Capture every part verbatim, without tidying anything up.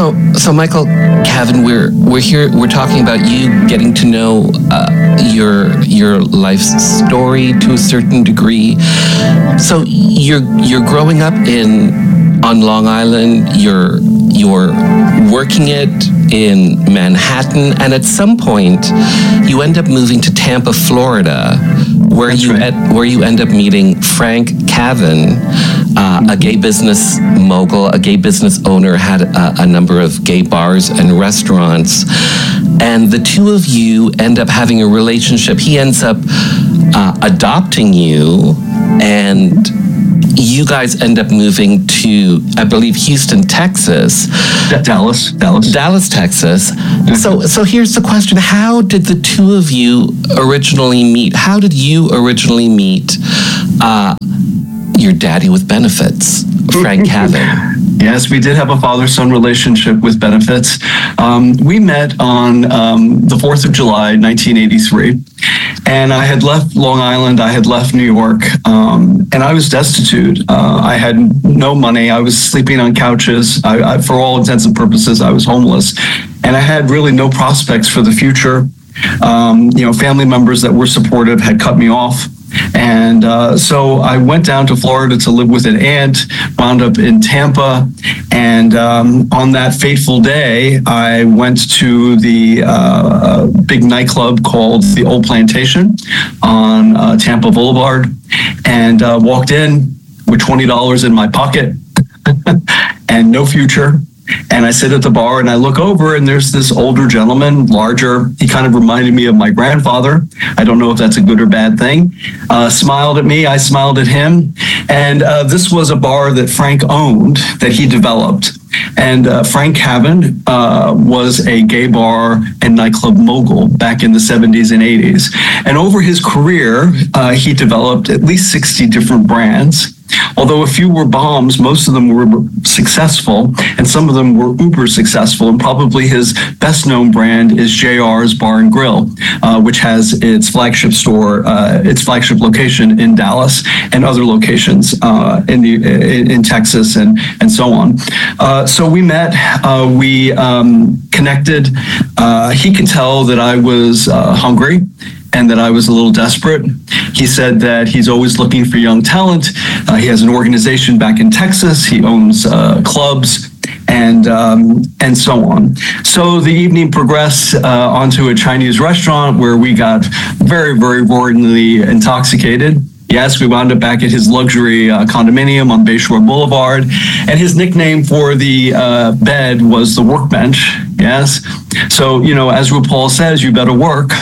So, so Michael Cavan, we're we're here. We're talking about you getting to know uh, your your life story to a certain degree. So you're you're growing up in on Long Island. You're you're working it in Manhattan, and at some point, you end up moving to Tampa, Florida, where That's you right. ed, where you end up meeting Frank Cavan, uh, a gay business mogul, a gay business owner, had a, a number of gay bars and restaurants, and the two of you end up having a relationship. He ends up uh, adopting you, and you guys end up moving to, I believe, Houston, Texas. D- Dallas, Dallas. Dallas, Texas. So, so here's the question: how did the two of you originally meet? How did you originally meet uh, your daddy with benefits, Frank Cavan? Yes, we did have a father-son relationship with benefits. Um, we met on um, the fourth of July, nineteen eighty-three. And I had left Long Island, I had left New York, um, and I was destitute. Uh, I had no money. I was sleeping on couches. I, I, for all intents and purposes, I was homeless. And I had really no prospects for the future. Um, you know, family members that were supportive had cut me off. And uh, so I went down to Florida to live with an aunt, wound up in Tampa. And um, on that fateful day, I went to the uh, big nightclub called the Old Plantation on uh, Tampa Boulevard, and uh, walked in with twenty dollars in my pocket and no future. And I sit at the bar and I look over and there's this older gentleman, larger. He kind of reminded me of my grandfather. I don't know if that's a good or bad thing. Uh, smiled at me. I smiled at him. And uh, this was a bar that Frank owned, that he developed. And uh, Frank Cavan uh, was a gay bar and nightclub mogul back in the seventies and eighties. And over his career, uh, he developed at least sixty different brands. Although a few were bombs, most of them were successful, and some of them were uber successful. And probably his best known brand is J R's Bar and Grill, uh, which has its flagship store, uh, its flagship location in Dallas, and other locations uh, in the in, in Texas and and so on. Uh, so we met, uh, we um, connected. Uh, he could tell that I was uh, hungry and that I was a little desperate. He said that he's always looking for young talent. Uh, he has an organization back in Texas. He owns uh, clubs and um, and so on. So the evening progressed uh, onto a Chinese restaurant where we got very, very roaringly intoxicated. Yes, we wound up back at his luxury uh, condominium on Bayshore Boulevard, and his nickname for the uh, bed was the workbench. Yes. So, you know, as RuPaul says, you better work.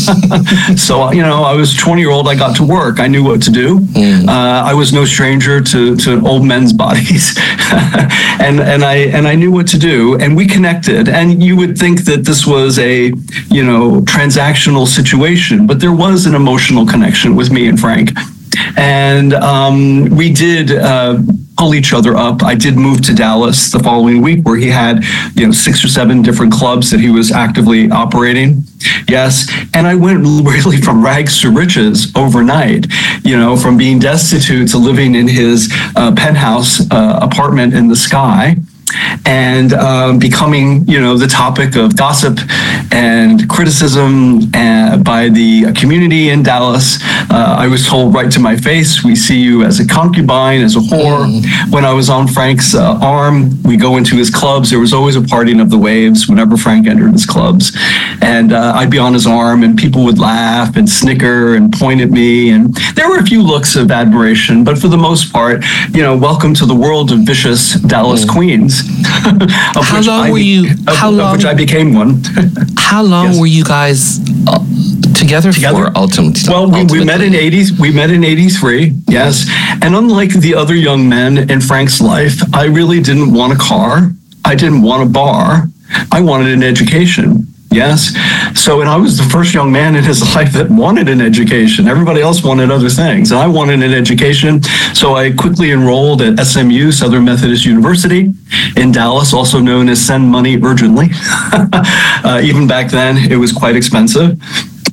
So, you know, I was a twenty-year-old. I got to work. I knew what to do. Mm. Uh, I was no stranger to, to old men's bodies. and and I and I knew what to do. And we connected. And you would think that this was a, you know, transactional situation, but there was an emotional connection with me and Frank. And um, we did uh, pull each other up. I did move to Dallas the following week, where he had, you know, six or seven different clubs that he was actively operating. Yes. And I went really from rags to riches overnight, you know, from being destitute to living in his uh, penthouse uh, apartment in the sky. And um, becoming, you know, the topic of gossip and criticism uh, by the community in Dallas. Uh, I was told right to my face, we see you as a concubine, as a whore. Mm. When I was on Frank's uh, arm, we go into his clubs. There was always a parting of the waves whenever Frank entered his clubs. And uh, I'd be on his arm and people would laugh and snicker and point at me. And there were a few looks of admiration, but for the most part, you know, welcome to the world of vicious Dallas mm. queens. of how which long I, were you? Of, how of long? which I became one. How long Yes. were you guys uh, together, Together? for? Ultimately, well, we, we met in eighties. We met in eighty-three. Yes, and unlike the other young men in Frank's life, I really didn't want a car. I didn't want a bar. I wanted an education. Yes. So, and I was the first young man in his life that wanted an education. Everybody else wanted other things. And I wanted an education. So I quickly enrolled at S M U, Southern Methodist University in Dallas, also known as Send Money Urgently. uh, even back then, it was quite expensive.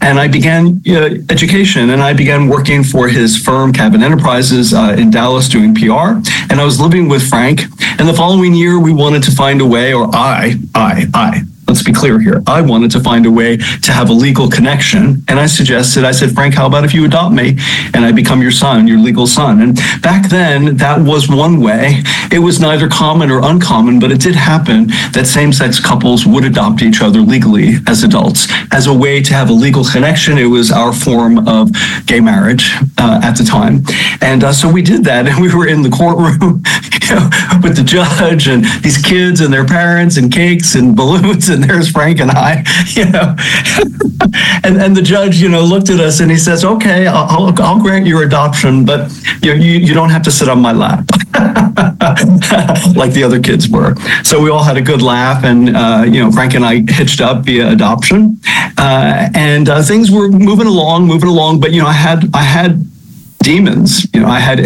and I began uh, education, and I began working for his firm, Cabot Enterprises, uh, in Dallas doing P R, and I was living with Frank. And the following year, we wanted to find a way, or I, I, I, let's be clear here. I wanted to find a way to have a legal connection. And I suggested, I said, Frank, how about if you adopt me and I become your son, your legal son? And back then, that was one way. It was neither common or uncommon, but it did happen that same-sex couples would adopt each other legally as adults. As a way to have a legal connection, it was our form of gay marriage uh, at the time. And uh, so we did that, and we were in the courtroom you know, with the judge and these kids and their parents and cakes and balloons, and there's Frank and I, you know. and and the judge, you know, looked at us and he says, okay, I'll, I'll grant your adoption, but you, know, you you don't have to sit on my lap like the other kids were. So we all had a good laugh, and uh, you know, Frank and I hitched up via adoption, uh, and uh, things were moving along, moving along. But you know, I had I had demons. You know, I had